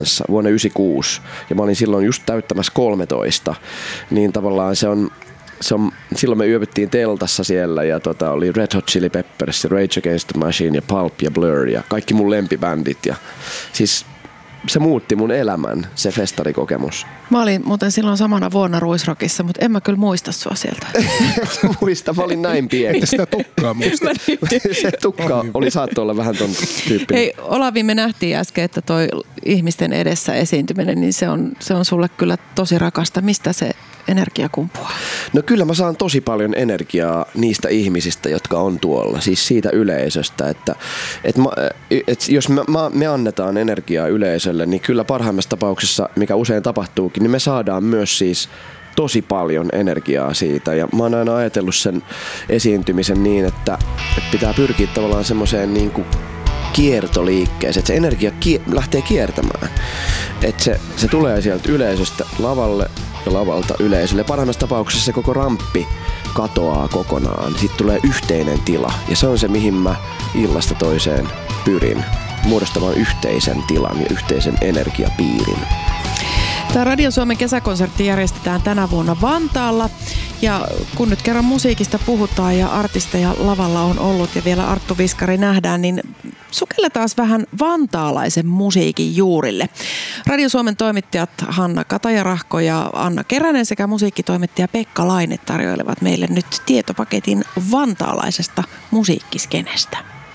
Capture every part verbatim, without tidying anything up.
vuonna yhdeksänkymmentäkuusi ja mä olin silloin just täyttämässä kolmetoista, niin tavallaan se on, se on silloin me yöpyttiin teltassa siellä ja tota, oli Red Hot Chili Peppers, Rage Against the Machine ja Pulp ja Blur ja kaikki mun lempibändit ja siis se muutti mun elämän, se festarikokemus. Mä olin muuten silloin samana vuonna Ruisrockissa, mutta en mä kyllä muista sua sieltä. Muista, mä olin näin pieni. Ei sitä tukkaa muista. Se tukka oli saattoi olla vähän ton tyyppinen. Hei Olavi, me nähtiin äsken, että toi ihmisten edessä esiintyminen, niin se on, se on sulle kyllä tosi rakasta. Mistä se energia kumpuaa? No kyllä mä saan tosi paljon energiaa niistä ihmisistä, jotka on tuolla, siis siitä yleisöstä, että, että, mä, että jos me, me annetaan energiaa yleisölle, niin kyllä parhaimmassa tapauksessa, mikä usein tapahtuukin, niin me saadaan myös siis tosi paljon energiaa siitä ja mä oon aina ajatellut sen esiintymisen niin, että, että pitää pyrkiä tavallaan semmoiseen niin kuin kiertoliikkeeseen, että se energia kie- lähtee kiertämään, että se, se tulee sieltä yleisöstä lavalle ja lavalta yleisölle. Parhaimmassa tapauksessa se koko ramppi katoaa kokonaan. Sitten tulee yhteinen tila ja se on se, mihin mä illasta toiseen pyrin. Muodostamaan yhteisen tilan ja yhteisen energiapiirin. Tämä Radio Suomen kesäkonsertti järjestetään tänä vuonna Vantaalla. Ja kun nyt kerran musiikista puhutaan ja artisteja lavalla on ollut ja vielä Arttu Viskari nähdään, niin sukelletaan vähän vantaalaisen musiikin juurille. Radio Suomen toimittajat Hanna Katajarahko ja Anna Keränen sekä musiikkitoimittaja Pekka Laine tarjoilevat meille nyt tietopaketin vantaalaisesta musiikkiskenestä.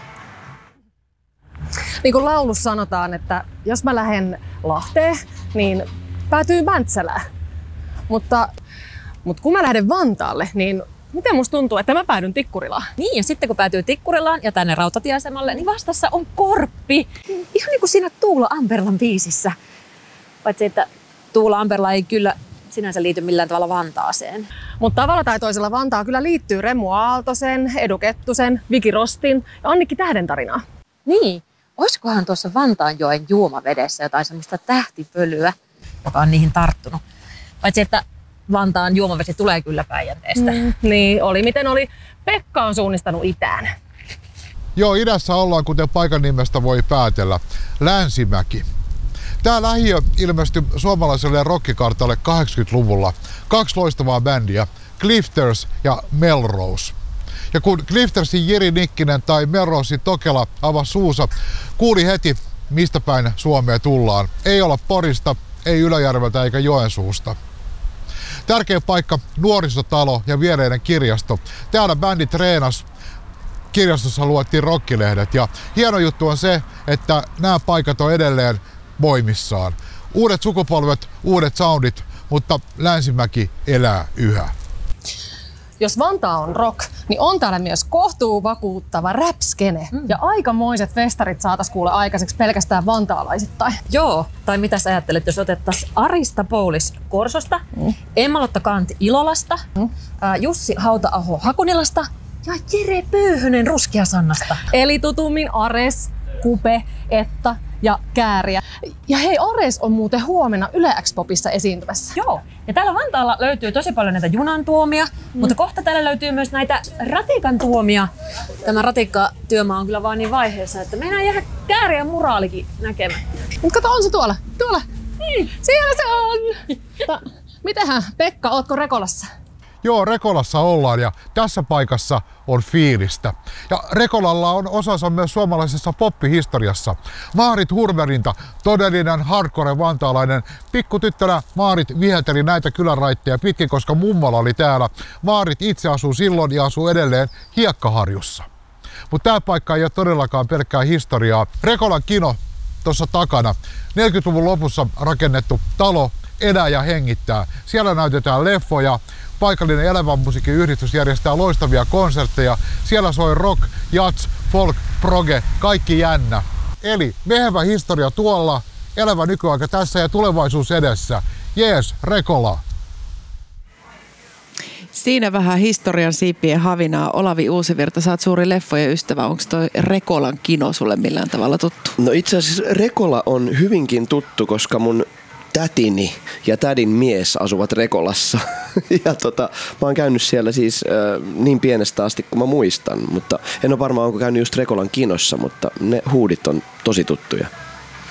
Niin kuin laulussa sanotaan, että jos mä lähden Lahteen, niin päätyy Mäntsälään. Mutta, mutta kun mä lähden Vantaalle, niin miten musta tuntuu, että mä päädyn Tikkurilaan? Niin, ja sitten kun päätyy Tikkurilaan ja tänne rautatieasemalle, niin vastassa on Korppi. Ihan niin kuin siinä Tuula Amberlan biisissä. Paitsi, että Tuula Amberla ei kyllä sinänsä liity millään tavalla Vantaaseen. Mutta tavalla tai toisella Vantaa kyllä liittyy Remu Aaltosen, Edu Kettusen, Viki Rostin ja Annikki Tähden tarinaa. Niin, olisikohan tuossa Vantaanjoen juomavedessä jotain semmoista tähtipölyä, joka on niihin tarttunut. Paitsi, että Vantaan juomavesi tulee kyllä Päijänteestä. Mm, niin, oli miten oli. Pekka on suunnistanut itään. Joo, idässä ollaan, kuten paikan nimestä voi päätellä. Länsimäki. Tää lähiö ilmestyi suomalaiselle rockikartalle kahdeksankymmentäluvulla. Kaksi loistavaa bändiä, Clifters ja Melrose. Ja kun Cliftersin Jiri Nikkinen tai Melrosein Tokela avasi suunsa, kuuli heti, mistä päin Suomea tullaan. Ei olla Porista, ei Ylöjärveltä eikä Joensuusta. Tärkeä paikka, nuorisotalo ja viereinen kirjasto. Täällä bändi treenas. Kirjastossa luettiin rockilehdet ja hieno juttu on se, että nämä paikat on edelleen voimissaan. Uudet sukupolvet, uudet soundit, mutta Länsimäki elää yhä. Jos Vantaa on rock, niin on täällä myös kohtuu vakuuttava rap-skene. Mm. Ja aikamoiset festarit saatais kuule aikaiseksi pelkästään vantaalaisittain. Joo, tai mitä sä ajattelet, jos otettaisiin Arista Poulis Korsosta, mm. Emma-Lotta Kant Ilolasta, mm. Jussi Hauta-aho Hakunilasta ja Jere Pöyhönen Ruskeasannasta. Eli tutummin Ares, Kupe, Etta ja Kääriä. Ja hei, Ares on muuten huomenna Yle X-popissa esiintymässä. Joo, ja täällä Vantaalla löytyy tosi paljon näitä junan tuomia, mm. mutta kohta täällä löytyy myös näitä ratikan tuomia. Tämä ratikkatyömaa on kyllä vaan niin vaiheessa, että meinaa jäädä Kääriä muraalikin näkemään. Mut kato, on se tuolla, tuolla. Niin, siellä se on. Ta, mitenhän, Pekka, ootko Rekolassa? Joo, Rekolassa ollaan ja tässä paikassa on fiilistä. Ja Rekolalla on osansa myös suomalaisessa poppihistoriassa. Maarit Hurmerinta, todellinen hardcore vantaalainen. Pikkutyttönä Maarit vihelteli näitä kyläraitteja pitkin, koska mummola oli täällä. Maarit itse asuu silloin ja asuu edelleen Hiekkaharjussa. Mutta tämä paikka ei ole todellakaan pelkkää historiaa. Rekolan kino tuossa takana. neljäkymmentäluvun lopussa rakennettu talo elää ja hengittää. Siellä näytetään leffoja. Paikallinen elävän musiikin yhdistys järjestää loistavia konsertteja. Siellä soi rock, jazz, folk, proge, kaikki jännä. Eli mehevä historia tuolla, elävä nykyaika tässä ja tulevaisuus edessä. Jees, Rekola! Siinä vähän historian siipien havinaa. Olavi Uusivirta, sä oot suuri leffojen ystävä. Onko toi Rekolan kino sulle millään tavalla tuttu? No itse asiassa Rekola on hyvinkin tuttu, koska mun tätini ja tädin mies asuvat Rekolassa. Ja tota, mä oon käynyt siellä siis äh, niin pienestä asti kuin mä muistan, mutta en ole varmaan onko käynyt just Rekolan kinossa, mutta ne huudit on tosi tuttuja.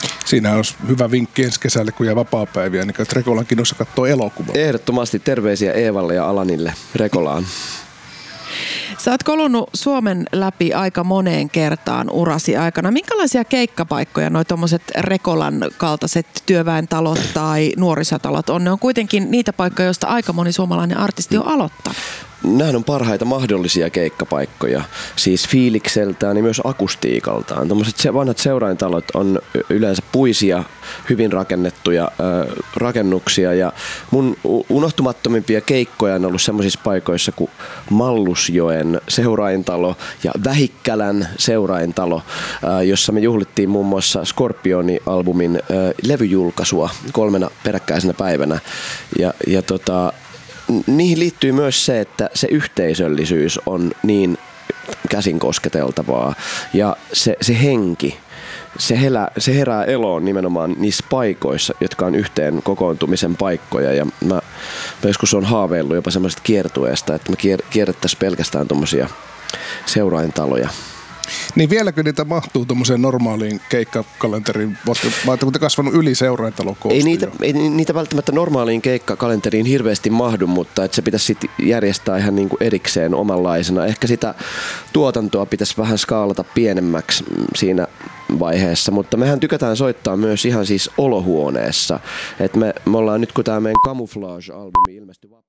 Siinä olisi hyvä vinkki ensi kesälle, kun jää vapaapäiviä, niin Rekolan kinossa katsoo elokuvaa. Ehdottomasti terveisiä Eevalle ja Alanille Rekolaan. Sä oot kolunut Suomen läpi aika moneen kertaan urasi aikana. Minkälaisia keikkapaikkoja noi tommoset Rekolan kaltaiset työväentalot tai nuorisotalot on? Ne on kuitenkin niitä paikkoja, joista aika moni suomalainen artisti on aloittanut. Nämähän on parhaita mahdollisia keikkapaikkoja, siis fiilikseltään ja myös akustiikaltaan. Tämmöiset se vanhat seuraintalot on yleensä puisia, hyvin rakennettuja äh, rakennuksia ja mun unohtumattomimpia keikkoja on ollut semmoisissa paikoissa kuin Mallusjoen seuraintalo ja Vähikkälän seuraintalo, äh, jossa me juhlittiin muun muassa Scorpioni-albumin äh, levyjulkaisua kolmena peräkkäisenä päivänä ja, ja tota, niihin liittyy myös se, että se yhteisöllisyys on niin käsin kosketeltavaa ja se, se henki, se, helä, se herää eloon nimenomaan niissä paikoissa, jotka on yhteen kokoontumisen paikkoja ja mä, mä joskus on haaveillut jopa semmoisesta kiertueesta, että me kier, kierrettäisiin pelkästään tommosia seuraintaloja. Niin vieläkö niitä mahtuu tuommoiseen normaaliin keikkakalenteriin, vai kun te kasvanut yli seuraintalokoostiin? Ei niitä, ei niitä välttämättä normaaliin keikkakalenteriin hirveästi mahdu, mutta että se pitäisi sit järjestää ihan niin kuin erikseen omanlaisena. Ehkä sitä tuotantoa pitäisi vähän skaalata pienemmäksi siinä vaiheessa, mutta mehän tykätään soittaa myös ihan siis olohuoneessa. Et me, me ollaan nyt, kun tämä meidän Camouflage-albumi ilmestyi vappuna.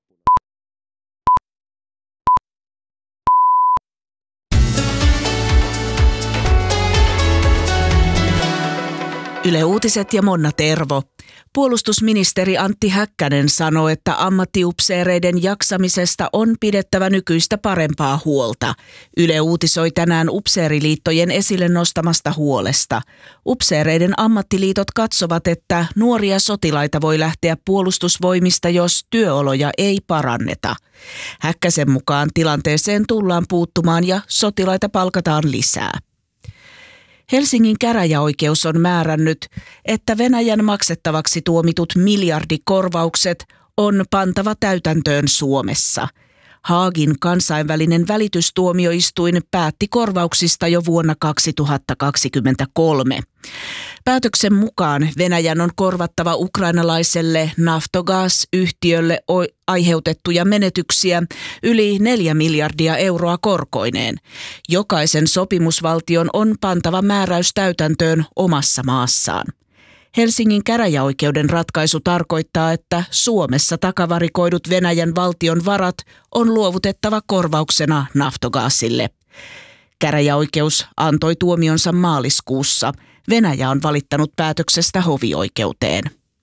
Yle Uutiset ja Monna Tervo. Puolustusministeri Antti Häkkänen sanoi, että ammattiupseereiden jaksamisesta on pidettävä nykyistä parempaa huolta. Yle uutisoi tänään upseeriliittojen esille nostamasta huolesta. Upseereiden ammattiliitot katsovat, että nuoria sotilaita voi lähteä puolustusvoimista, jos työoloja ei paranneta. Häkkäsen mukaan tilanteeseen tullaan puuttumaan ja sotilaita palkataan lisää. Helsingin käräjäoikeus on määrännyt, että Venäjän maksettavaksi tuomitut miljardikorvaukset on pantava täytäntöön Suomessa. Haagin kansainvälinen välitystuomioistuin päätti korvauksista jo vuonna kaksituhattakaksikymmentäkolme. Päätöksen mukaan Venäjän on korvattava ukrainalaiselle Naftogaz-yhtiölle aiheutettuja menetyksiä yli neljä miljardia euroa korkoineen. Jokaisen sopimusvaltion on pantava määräys täytäntöön omassa maassaan. Helsingin käräjäoikeuden ratkaisu tarkoittaa, että Suomessa takavarikoidut Venäjän valtion varat on luovutettava korvauksena Naftogazille. Käräjäoikeus antoi tuomionsa maaliskuussa. Venäjä on valittanut päätöksestä hovioikeuteen.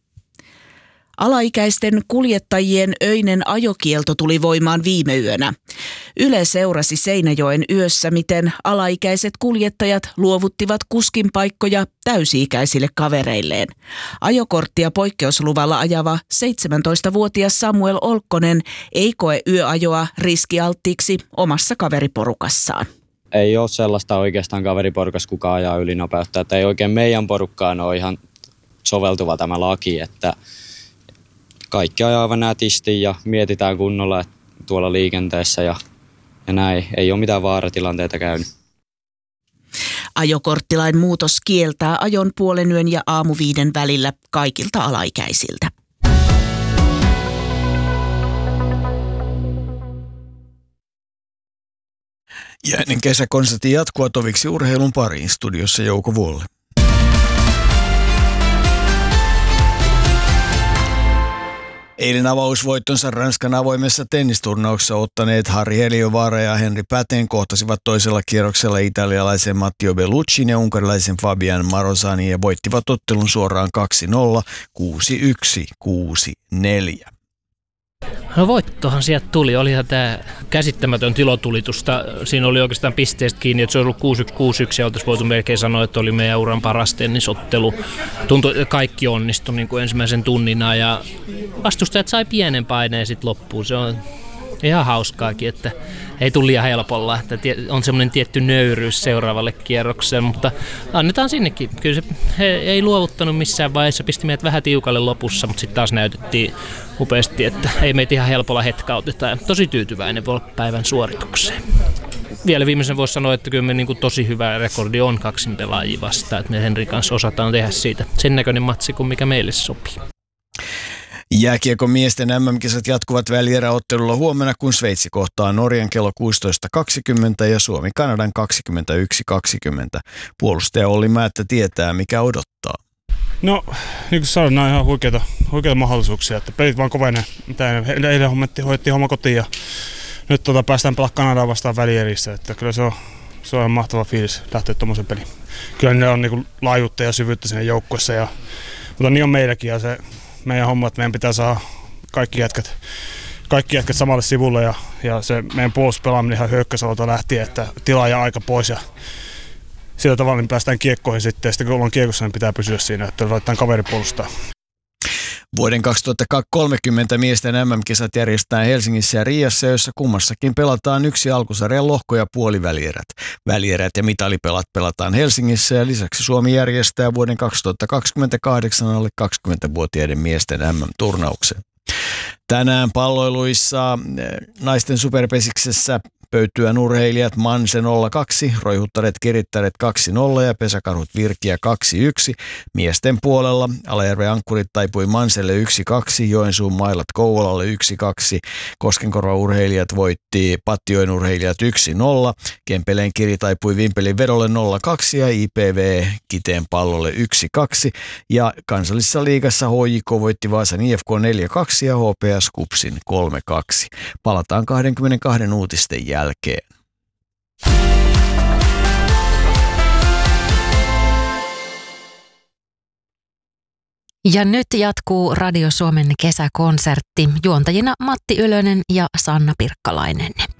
Alaikäisten kuljettajien öinen ajokielto tuli voimaan viime yönä. Yle seurasi Seinäjoen yössä, miten alaikäiset kuljettajat luovuttivat kuskin paikkoja täysi-ikäisille kavereilleen. Ajokorttia poikkeusluvalla ajava seitsemäntoistavuotias Samuel Olkkonen ei koe yöajoa riskialttiiksi omassa kaveriporukassaan. Ei ole sellaista oikeastaan kaveriporukassa kukaan ajaa ylinopeutta, että ei oikein meidän porukkaan ole ihan soveltuva tämä laki, että kaikki ajaa aivan nätisti ja mietitään kunnolla tuolla liikenteessä ja, ja näin. Ei ole mitään vaaratilanteita käynyt. Ajokorttilain muutos kieltää ajon puolen yön ja aamuviiden välillä kaikilta alaikäisiltä. Ja ennen kesäkonsertin jatkua toviksi urheilun pariin, studiossa Jouko Vuolle. Eilen avausvoittonsa Ranskan avoimessa tennisturnauksessa ottaneet Harri Heliövaara ja Henri Päten kohtasivat toisella kierroksella italialaisen Matteo Belluccin ja unkarilaisen Fabian Marozani ja voittivat ottelun suoraan kaksi nolla, kuusi yksi, kuusi neljä. No voittohan sieltä tuli. Olihan tämä käsittämätön tilotulitusta. Siinä oli oikeastaan pisteestä kiinni, että se olisi ollut kuusi yksi kuusi yksi ja oltaisiin voitu melkein sanoa, että oli meidän uran paras tennisottelu. Tuntui, että kaikki onnistui niin kuin ensimmäisen tunnina ja vastustajat sai pienen paineen sitten loppuun. Se on ihan hauskaakin, että ei tule liian helpolla, että on semmoinen tietty nöyryys seuraavalle kierrokselle, mutta annetaan sinnekin. Kyllä se he ei luovuttanut missään vaiheessa, pisti meidät vähän tiukalle lopussa, mutta sitten taas näytettiin upeasti, että ei meitä ihan helpolla hetkauteta. Tosi tyytyväinen voi olla päivän suoritukseen. vielä viimeisen voisi sanoa, että kyllä me niin kuin tosi hyvä rekordi on kaksin pelaajia vastaan, että me Henri kanssa osataan tehdä siitä sen näköinen matsi kuin mikä meille sopii. Jääkiekon miesten äm äm-kisat jatkuvat välieräottelulla huomenna, kun Sveitsi kohtaa Norjan kello kuusitoista kaksikymmentä ja Suomi Kanadan kaksikymmentäyksi kaksikymmentä. Puolustaja Olli Määttä tietää, mikä odottaa. No, niin kuin sanoin, nämä on ihan huikeita, huikeita mahdollisuuksia, että pelit vaan kovenee. Eilen hoidettiin, hoidettiin homma kotiin ja nyt tota, päästään pelaamaan Kanadaan vastaan välierissä, että kyllä se on, se on ihan mahtava fiilis lähteä tuommoisen peliin. Kyllä ne on niin kuin laajuutta ja syvyyttä siinä joukkueessa, ja, mutta niin on meilläkin ja se meidän homma, että meidän pitää saada kaikki jätkät, kaikki jätkät samalle sivulle ja, ja se meidän puolustuspelaaminen ihan hyökkäysalalta lähtien, että tilaa ja aika pois ja sillä tavalla niin päästään kiekkoihin sitten ja sitten kun ollaan kiekossa, niin pitää pysyä siinä, että laitetaan kaveri puolustaa. Vuoden kaksituhattakolmekymmentä miesten äm äm-kisat järjestetään Helsingissä ja Riassa, joissa kummassakin pelataan yksi alkusarjan lohko ja puolivälierät. Välierät ja mitalipelat pelataan Helsingissä ja lisäksi Suomi järjestää vuoden kaksituhattakaksikymmentäkahdeksan alle kaksikymmentävuotiaiden miesten äm äm-turnauksen. Tänään palloiluissa naisten superpesiksessä pöytyään urheilijat Manse nolla kaksi, Roihuttaret Kirittäret kaksi nolla ja Pesäkarhut Virkiä kaksi yksi. Miesten puolella Alajärven Ankkurit taipui Manselle yksi kaksi, Joensuun Mailat Kouvolalle yksi kaksi, Koskenkorva urheilijat voitti Patjoen urheilijat yksi nolla, Kempeleen Kiri taipui Vimpelin Vedolle nolla kaksi ja I P V Kiteen Pallolle yksi kaksi. Ja kansallisessa liigassa H J K voitti Vaasan I F K neljä kaksi ja H P S Kupsin kolme kaksi. Palataan kaksikymmentäkaksi uutisten jälkeen. Ja nyt jatkuu Radio Suomen kesäkonsertti. Juontajina Matti Ylönen ja Sanna Pirkkalainen.